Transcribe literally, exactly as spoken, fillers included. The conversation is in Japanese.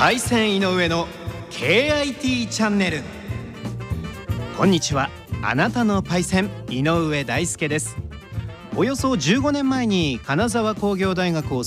パイセン井上の ケーアイティー チャンネル。こんにちは、あなたのパイセン井上大輔です。およそじゅうごねんまえに金沢工業大学を